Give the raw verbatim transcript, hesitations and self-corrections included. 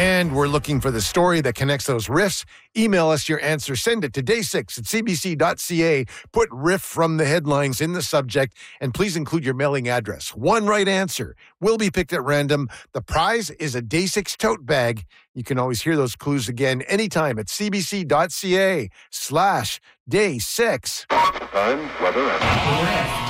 And we're looking for the story that connects those riffs. Email us your answer. Send it to day six at c b c dot c a. Put riff from the headlines in the subject, and please include your mailing address. One right answer will be picked at random. The prize is a Day six tote bag. You can always hear those clues again anytime at c b c dot c a slash day six. Time, weather, and...